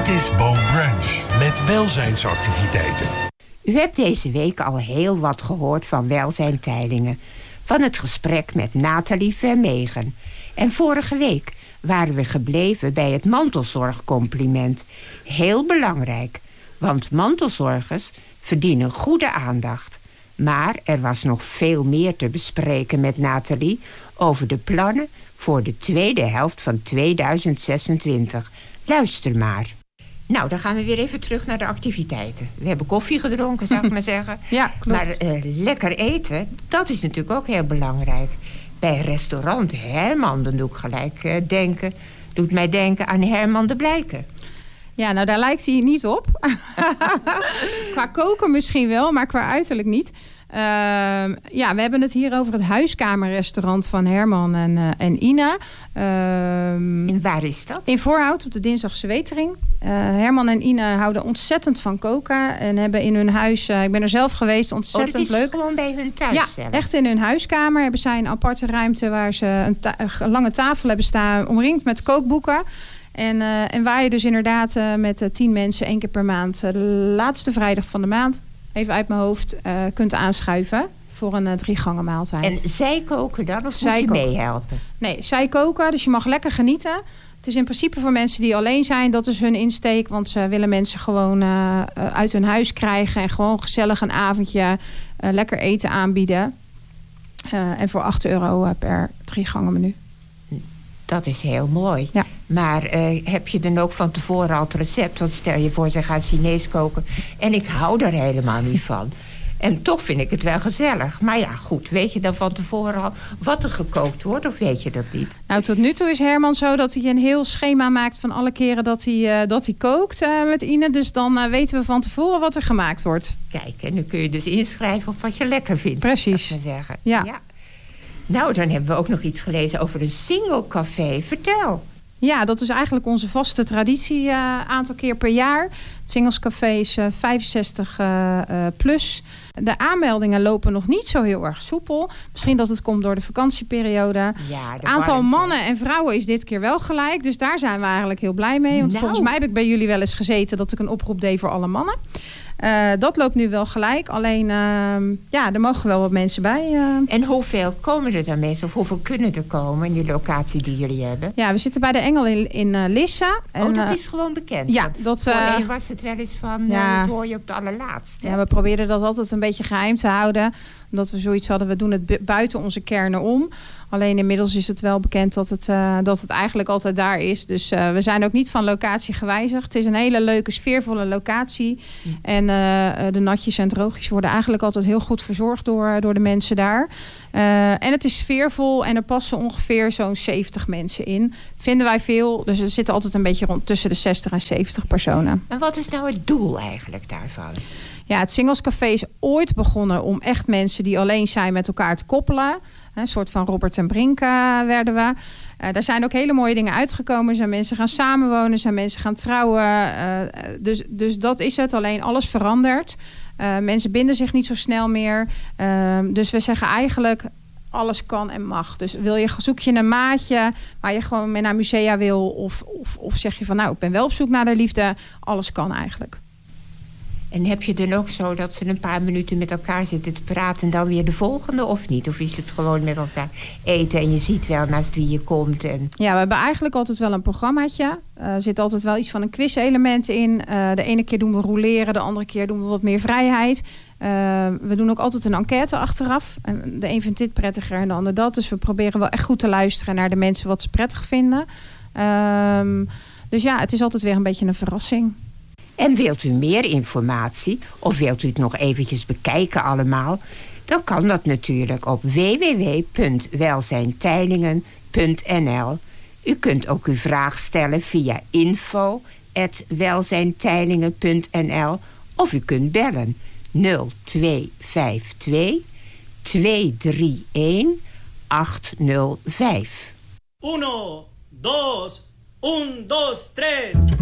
Dit is Boom Brunch met welzijnsactiviteiten. U hebt deze week al heel wat gehoord van Welzijn Teylingen. Van het gesprek met Nathalie Vermegen. En vorige week waren we gebleven bij het mantelzorgcompliment. Heel belangrijk, want mantelzorgers verdienen goede aandacht. Maar er was nog veel meer te bespreken met Nathalie over de plannen voor de tweede helft van 2026. Luister maar. Nou, dan gaan we weer even terug naar de activiteiten. We hebben koffie gedronken, zou ik maar zeggen. Ja, klopt. Maar lekker eten, dat is natuurlijk ook heel belangrijk. Bij restaurant Herman, dan doe ik gelijk doet mij denken aan Herman de Blijker. Ja, nou daar lijkt hij niet op. Qua koken misschien wel, maar qua uiterlijk niet. We hebben het hier over het huiskamerrestaurant van Herman en Ina. En waar is dat? In Voorhout, op de Dinsdagse Wetering. Herman en Ina houden ontzettend van koken. En hebben in hun huis, ik ben er zelf geweest, ontzettend leuk. Dat is gewoon bij hun thuis ja, zelf? Echt in hun huiskamer hebben zij een aparte ruimte waar ze een lange tafel hebben staan, omringd met kookboeken. En waar je dus inderdaad met 10 mensen 1 keer per maand, de laatste vrijdag van de maand, even uit mijn hoofd, kunt aanschuiven voor een 3-gangen maaltijd. En zij koken dan of moet je meehelpen? Nee, zij koken, dus je mag lekker genieten. Het is in principe voor mensen die alleen zijn, dat is hun insteek. Want ze willen mensen gewoon uit hun huis krijgen en gewoon gezellig een avondje lekker eten aanbieden. En voor €8 per 3-gangen menu. Dat is heel mooi. Ja. Maar heb je dan ook van tevoren al het recept? Want stel je voor, ze gaan Chinees koken. En ik hou daar helemaal niet van. En toch vind ik het wel gezellig. Maar ja, goed. Weet je dan van tevoren al wat er gekookt wordt? Of weet je dat niet? Nou, tot nu toe is Herman zo dat hij een heel schema maakt van alle keren dat hij kookt met Ine. Dus dan weten we van tevoren wat er gemaakt wordt. Kijk, en nu kun je dus inschrijven op wat je lekker vindt. Precies. Dat zeggen. Ja. Nou, dan hebben we ook nog iets gelezen over een single café. Vertel. Ja, dat is eigenlijk onze vaste traditie, aantal keer per jaar. Het Singles Café is 65 plus. De aanmeldingen lopen nog niet zo heel erg soepel. Misschien dat het komt door de vakantieperiode. Ja, het aantal mannen en vrouwen is dit keer wel gelijk. Dus daar zijn we eigenlijk heel blij mee. Want volgens mij heb ik bij jullie wel eens gezeten dat ik een oproep deed voor alle mannen. Dat loopt nu wel gelijk. Alleen, er mogen wel wat mensen bij. En hoeveel komen er dan mensen? Of hoeveel kunnen er komen in die locatie die jullie hebben? Ja, we zitten bij de Engel in Lissa. En, dat is gewoon bekend? Ja. Voorheen was het wel eens van, dat hoor je op de allerlaatste. Ja, we proberen dat altijd een beetje geheim te houden. Omdat we zoiets hadden, we doen het buiten onze kernen om. Alleen inmiddels is het wel bekend dat het eigenlijk altijd daar is. Dus we zijn ook niet van locatie gewijzigd. Het is een hele leuke, sfeervolle locatie. En de natjes en droogjes worden eigenlijk altijd heel goed verzorgd door de mensen daar. En het is sfeervol en er passen ongeveer zo'n 70 mensen in. Vinden wij veel. Dus er zitten altijd een beetje rond tussen de 60 en 70 personen. En wat is nou het doel eigenlijk daarvan? Ja, het Singles Café is ooit begonnen om echt mensen die alleen zijn met elkaar te koppelen. Een soort van Robert en Brink werden we. Daar zijn ook hele mooie dingen uitgekomen. Er zijn mensen gaan samenwonen, zijn mensen gaan trouwen. Dus dat is het. Alleen alles verandert. Mensen binden zich niet zo snel meer. Dus we zeggen eigenlijk, alles kan en mag. Dus zoek je een maatje waar je gewoon mee naar musea wil. Of zeg je van, nou, ik ben wel op zoek naar de liefde. Alles kan eigenlijk. En heb je dan ook zo dat ze een paar minuten met elkaar zitten te praten en dan weer de volgende of niet? Of is het gewoon met elkaar eten en je ziet wel naast wie je komt? Ja, we hebben eigenlijk altijd wel een programmaatje. Er zit altijd wel iets van een quiz-element in. De ene keer doen we rouleren, de andere keer doen we wat meer vrijheid. We doen ook altijd een enquête achteraf. De een vindt dit prettiger en de ander dat. Dus we proberen wel echt goed te luisteren naar de mensen wat ze prettig vinden. Dus ja, het is altijd weer een beetje een verrassing. En wilt u meer informatie of wilt u het nog eventjes bekijken allemaal? Dan kan dat natuurlijk op www.welzijnteylingen.nl. U kunt ook uw vraag stellen via info@welzijnteylingen.nl of u kunt bellen 0252 231 805. 1, 2, 1, 2, 3.